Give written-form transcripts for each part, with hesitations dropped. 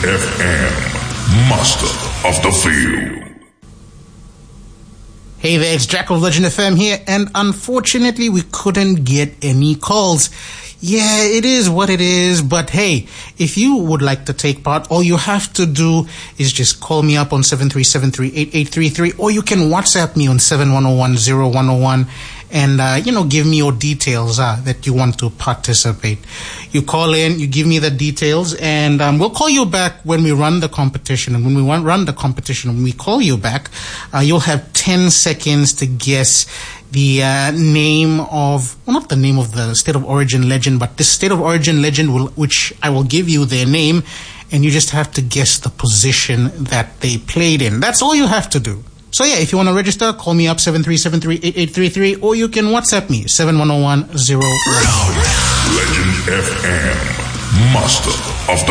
FM, master of the field. Hey there, it's Jack of Legend FM here, and unfortunately we couldn't get any calls. Yeah, it is what it is, but hey, if you would like to take part, all you have to do is just call me up on 7373-8833, or you can WhatsApp me on 7101-0101, and, give me your details that you want to participate. You call in, you give me the details, and we'll call you back when we run the competition. And when we run the competition, when we call you back, you'll have 10 seconds to guess the name of, well, not the name of the state of origin legend, but the state of origin legend, which I will give you their name, and you just have to guess the position that they played in. That's all you have to do. So yeah, if you want to register, call me up 7373-8833, or you can WhatsApp me 7101-01. Legend FM, master of the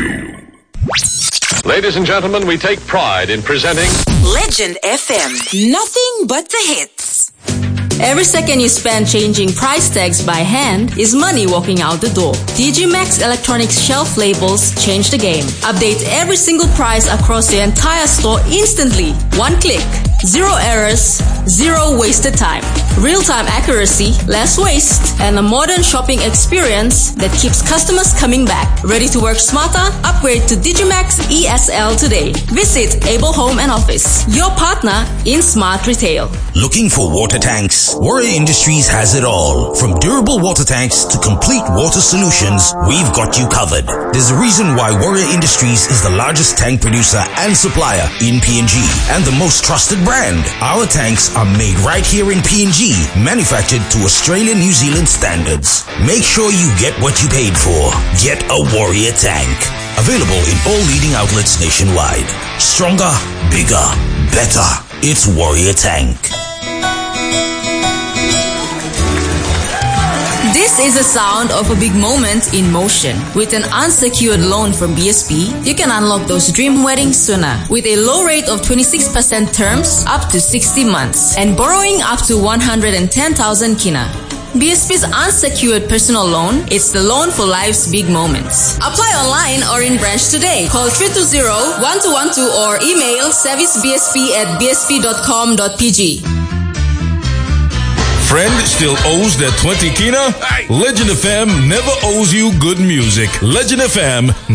field. Ladies and gentlemen, we take pride in presenting Legend FM. Nothing but the hits. Every second you spend changing price tags by hand is money walking out the door. DigiMax Electronics shelf labels change the game. Update every single price across the entire store instantly. One click. Zero errors, zero wasted time. Real-time accuracy, less waste, and a modern shopping experience that keeps customers coming back. Ready to work smarter? Upgrade to DigiMax ESL today. Visit Able Home and Office, your partner in smart retail. Looking for water tanks? Warrior Industries has it all. From durable water tanks to complete water solutions, we've got you covered. There's a reason why Warrior Industries is the largest tank producer and supplier in PNG and the most trusted brand. Our tanks are made right here in PNG, manufactured to Australian New Zealand standards. Make sure you get what you paid for. Get a Warrior tank. Available in all leading outlets nationwide. Stronger, bigger, better. It's Warrior Tank. This is the sound of a big moment in motion. With an unsecured loan from BSP, you can unlock those dream weddings sooner. With a low rate of 26% terms up to 60 months and borrowing up to 110,000 kina. BSP's unsecured personal loan, it's the loan for life's big moments. Apply online or in branch today. Call 320-1212 or email servicebsp@bsp.com.pg. Friend still owes that 20 kina? Legend FM never owes you good music. Legend FM